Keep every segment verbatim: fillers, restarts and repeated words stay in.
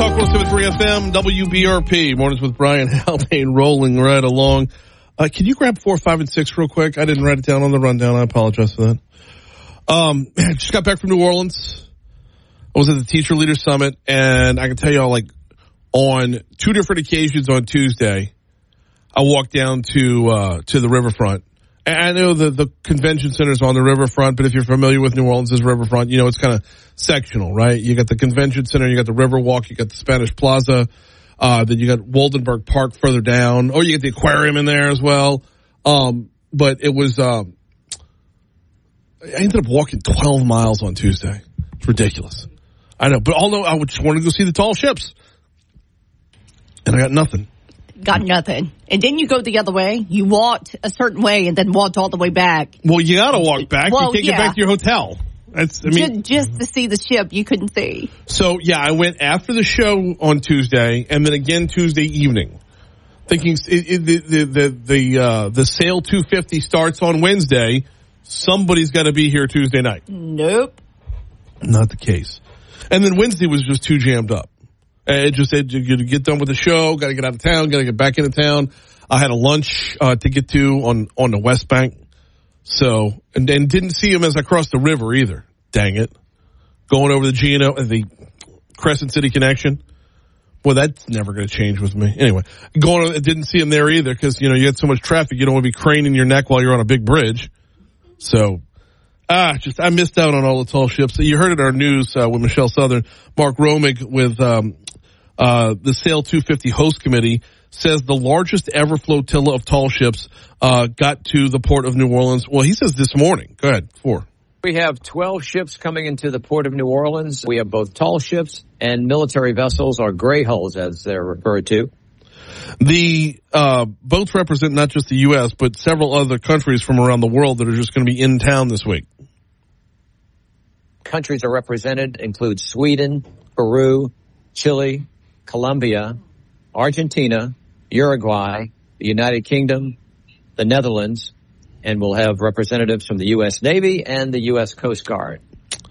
Talk one oh seven point three F M, W B R P. Mornings with Brian Halpane rolling right along. Uh, can you grab four, five, and six real quick? I didn't write it down on the rundown. I apologize for that. Um, I just got back from New Orleans. I was at the Teacher Leader Summit, and I can tell y'all, like, on two different occasions on Tuesday, I walked down to uh, to the riverfront. And I know the, the convention center is on the riverfront, but if you're familiar with New Orleans' riverfront, you know it's kind of sectional, right? You got the convention center, you got the Riverwalk, you got the Spanish Plaza, uh, then you got Waldenberg Park further down, or you get the aquarium in there as well. Um, but it was, um, I ended up walking twelve miles on Tuesday. It's ridiculous. I know, but although I just wanted to go see the tall ships, and I got nothing. Got nothing. And then you go the other way. You walked a certain way and then walked all the way back. Well, you got to walk back. Well, you can't yeah. get back to your hotel. That's, I mean, just, just to see the ship you couldn't see. So, yeah, I went after the show on Tuesday and then again Tuesday evening, thinking it, it, the the the the, uh, the Sail two fifty starts on Wednesday. Somebody's got to be here Tuesday night. Nope. Not the case. And then Wednesday was just too jammed up. It just said you get done with the show, got to get out of town, got to get back into town. I had a lunch uh, to get to on, on the West Bank. So, and then didn't see him as I crossed the river either. Dang it. Going over the G and O, the Crescent City connection. Boy, that's never going to change with me. Anyway, going, didn't see him there either because, you know, you had so much traffic, you don't want to be craning your neck while you're on a big bridge. So, ah, just, I missed out on all the tall ships. You heard it in our news uh, with Michelle Southern. Mark Romig with, um, Uh, the Sail two fifty host committee says the largest ever flotilla of tall ships uh, got to the port of New Orleans. Well, he says this morning. Go ahead, four. We have twelve ships coming into the port of New Orleans. We have both tall ships and military vessels, or gray hulls as they're referred to. The uh, boats represent not just the U S, but several other countries from around the world that are just going to be in town this week. Countries are represented include Sweden, Peru, Chile, Colombia, Argentina, Uruguay, the United Kingdom, the Netherlands, and we'll have representatives from the U S Navy and the U S Coast Guard.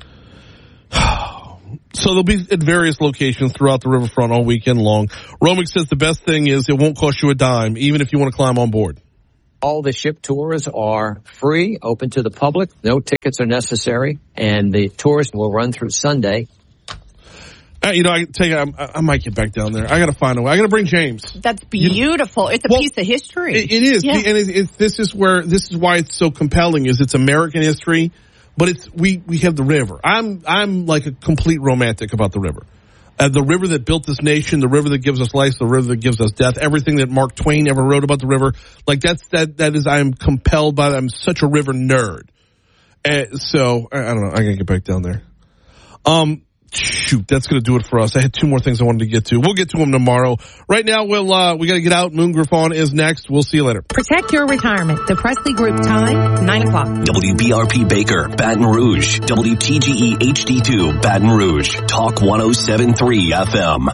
So they'll be at various locations throughout the riverfront all weekend long. Romig says the best thing is it won't cost you a dime, even if you want to climb on board. All the ship tours are free, open to the public. No tickets are necessary, and the tours will run through Sunday. Uh, you know, I tell you, I, I might get back down there. I got to find a way. I got to bring James. That's beautiful. It's a well, piece of history. It, it is, yeah. and it, it, this is where this is why it's so compelling. Is it's American history, but it's we we have the river. I'm I'm like a complete romantic about the river, uh, the river that built this nation, the river that gives us life, the river that gives us death. Everything that Mark Twain ever wrote about the river, like that's that that is. I'm compelled by. I'm such a river nerd, and so I, I don't know. I gotta get back down there. Um. Shoot, that's going to do it for us. I had two more things I wanted to get to. We'll get to them tomorrow. Right now, we'll, uh, we got to get out. Moon Griffon is next. We'll see you later. Protect your retirement. The Presley Group time, nine o'clock. W B R P Baker, Baton Rouge. W T G E H D two, Baton Rouge. Talk one oh seven point three F M.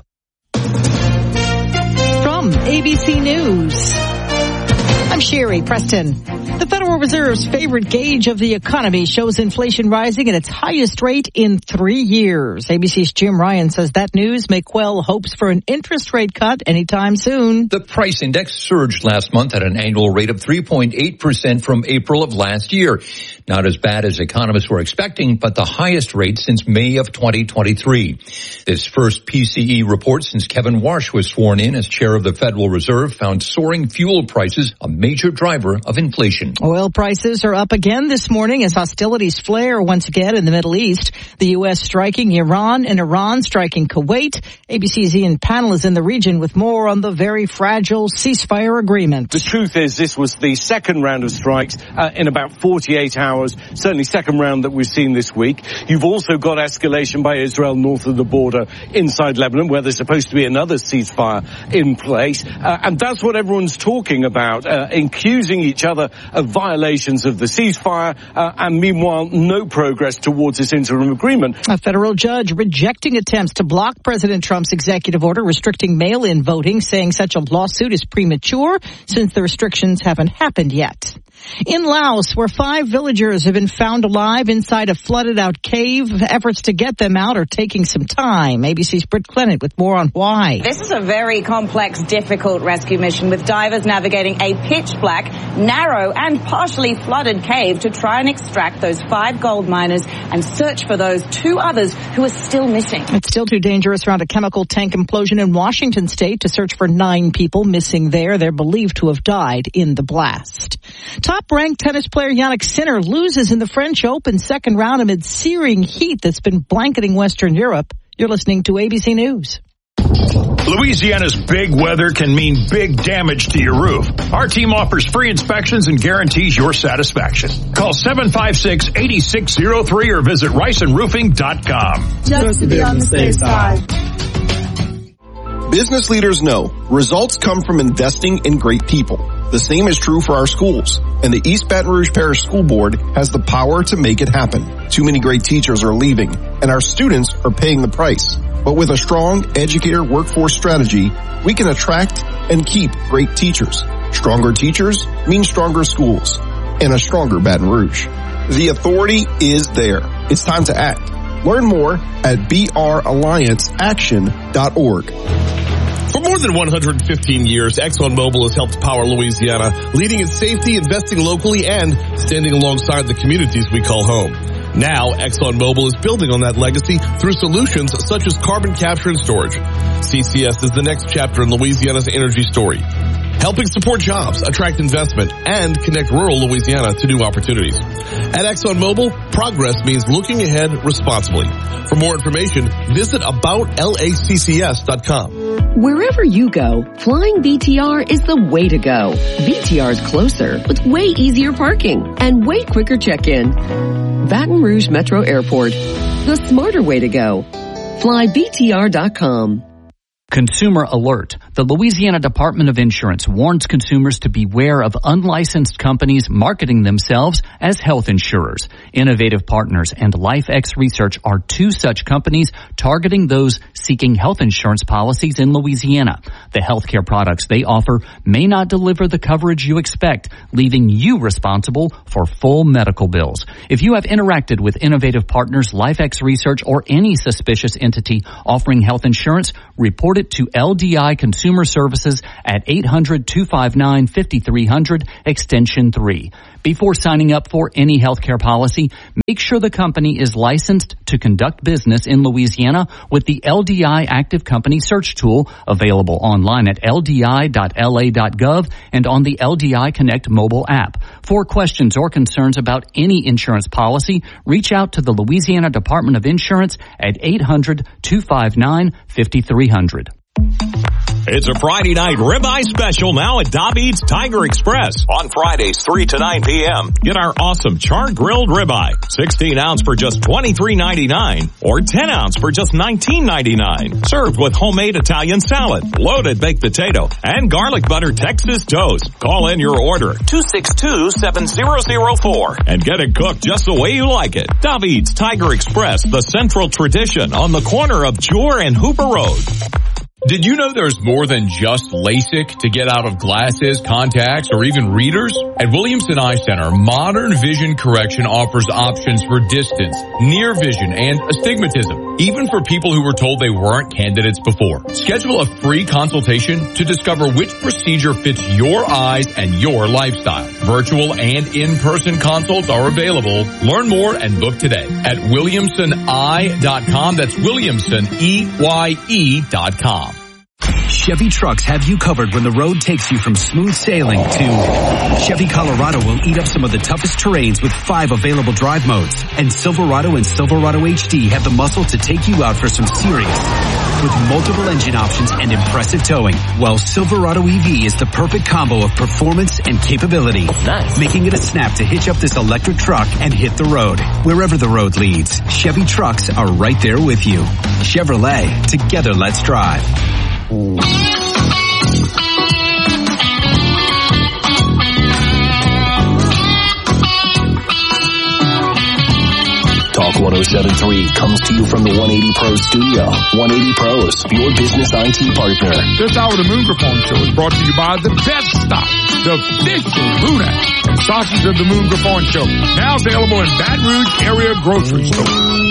From A B C News, I'm Sherry Preston. The Federal Reserve's favorite gauge of the economy shows inflation rising at its highest rate in three years. A B C's Jim Ryan says that news may quell hopes for an interest rate cut anytime soon. The price index surged last month at an annual rate of three point eight percent from April of last year. Not as bad as economists were expecting, but the highest rate since May of twenty twenty-three. This first P C E report since Kevin Warsh was sworn in as chair of the Federal Reserve found soaring fuel prices a major driver of inflation. Oil prices are up again this morning as hostilities flare once again in the Middle East. The U S striking Iran and Iran striking Kuwait. A B C's Ian Pannell is in the region with more on the very fragile ceasefire agreement. The truth is this was the second round of strikes uh, in about forty-eight hours, certainly second round that we've seen this week. You've also got escalation by Israel north of the border inside Lebanon, where there's supposed to be another ceasefire in place. Uh, and that's what everyone's talking about, uh, accusing each other of violence. violations of the ceasefire, uh, and meanwhile, no progress towards this interim agreement. A federal judge rejecting attempts to block President Trump's executive order restricting mail-in voting, saying such a lawsuit is premature since the restrictions haven't happened yet. In Laos, where five villagers have been found alive inside a flooded-out cave, efforts to get them out are taking some time. A B C's Britt Clennett with more on why. This is a very complex, difficult rescue mission with divers navigating a pitch-black, narrow and partially flooded cave to try and extract those five gold miners and search for those two others who are still missing. It's still too dangerous around a chemical tank implosion in Washington state to search for nine people missing there. They're believed to have died in the blast. Top-ranked tennis player Jannik Sinner loses in the French Open second round amid searing heat that's been blanketing Western Europe. You're listening to A B C News. Louisiana's big weather can mean big damage to your roof. Our team offers free inspections and guarantees your satisfaction. Call seven five six, eight six zero three or visit rice and roofing dot com. Just to be on the safe side. Business leaders know results come from investing in great people. The same is true for our schools, and the East Baton Rouge Parish School Board has the power to make it happen. Too many great teachers are leaving, and our students are paying the price. But with a strong educator workforce strategy, we can attract and keep great teachers. Stronger teachers mean stronger schools and a stronger Baton Rouge. The authority is there. It's time to act. Learn more at b r alliance action dot org. For more than one hundred fifteen years, ExxonMobil has helped power Louisiana, leading in safety, investing locally, and standing alongside the communities we call home. Now, ExxonMobil is building on that legacy through solutions such as carbon capture and storage. C C S is the next chapter in Louisiana's energy story, helping support jobs, attract investment, and connect rural Louisiana to new opportunities. At ExxonMobil, progress means looking ahead responsibly. For more information, visit about laccs dot com. Wherever you go, flying B T R is the way to go. B T R is closer with way easier parking and way quicker check-in. Baton Rouge Metro Airport, the smarter way to go. Fly B T R dot com. Consumer alert. The Louisiana Department of Insurance warns consumers to beware of unlicensed companies marketing themselves as health insurers. Innovative Partners and LifeX Research are two such companies targeting those seeking health insurance policies in Louisiana. The healthcare products they offer may not deliver the coverage you expect, leaving you responsible for full medical bills. If you have interacted with Innovative Partners, LifeX Research, or any suspicious entity offering health insurance, report it to L D I Consumer Services at eight hundred, two five nine, five three zero zero, extension three. Before signing up for any healthcare policy, make sure the company is licensed to conduct business in Louisiana with the L D I Active Company Search Tool, available online at L D I dot L A dot gov and on the L D I Connect mobile app. For questions or concerns about any insurance policy, reach out to the Louisiana Department of Insurance at eight hundred, two five nine, five three zero zero. It's a Friday night ribeye special now at David's Tiger Express. On Fridays, three to nine p.m. Get our awesome char-grilled ribeye, sixteen ounce for just twenty-three ninety-nine or ten ounce for just nineteen ninety-nine. Served with homemade Italian salad, loaded baked potato, and garlic butter Texas toast. Call in your order, two six two, seven zero zero four, and get it cooked just the way you like it. David's Tiger Express, the central tradition on the corner of Jewar and Hooper Road. Did you know there's more than just LASIK to get out of glasses, contacts, or even readers? At Williamson Eye Center, modern vision correction offers options for distance, near vision, and astigmatism, even for people who were told they weren't candidates before. Schedule a free consultation to discover which procedure fits your eyes and your lifestyle. Virtual and in-person consults are available. Learn more and book today at williamson eye dot com. That's Williamson, E Y E dot com. Chevy trucks have you covered when the road takes you from smooth sailing to Chevy Colorado will eat up some of the toughest terrains with five available drive modes. And Silverado and Silverado H D have the muscle to take you out for some serious with multiple engine options and impressive towing. While Silverado E V is the perfect combo of performance and capability, nice. Making it a snap to hitch up this electric truck and hit the road. Wherever the road leads, Chevy trucks are right there with you. Chevrolet, together let's drive. one oh seven point three comes to you from the one eighty Pro studio. one eighty Pros, your business I T partner. This hour of the Moon Griffon Show is brought to you by the Best Stop, the official Moonac and sausage of the Moon Griffon Show. Now available in Baton Rouge area grocery stores.